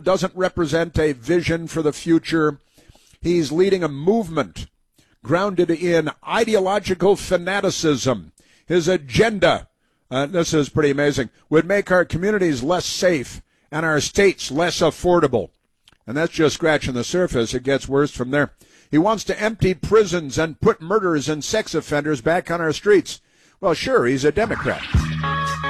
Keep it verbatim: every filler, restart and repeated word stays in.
doesn't represent a vision for the future. He's leading a movement grounded in ideological fanaticism. His agenda, uh, this is pretty amazing, would make our communities less safe and our states less affordable. And that's just scratching the surface. It gets worse from there. He wants to empty prisons and put murderers and sex offenders back on our streets. Well, sure, he's a Democrat.